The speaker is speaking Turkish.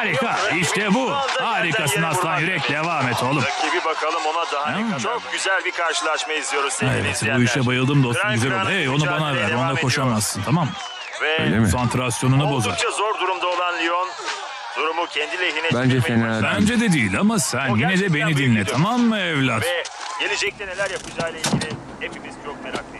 Harika. İşte bu. Harikasın aslan yürek. Devam et oğlum. Rakibi bakalım ona daha ne kadar. Çok güzel bir karşılaşma izliyoruz sevgili Evet, izleyenler. bu işe bayıldım dostum. Grand Güzel oldu. Prix'nin Hey, onu bana mücadeleye ver. devam Onunla ediyor. koşamazsın, tamam mı? Ve Öyle mi? Konsantrasyonunu bozar. oldukça zor durumda olan Lyon durumu kendi lehine Bence çevirmeyi fena başardı. Bence de değil ama sen O yine de gerçekten beni büyük dinle, bir tamam mı evlat? Ve gelecekte neler yapacağıyla ilgili hepimiz çok meraklıyız.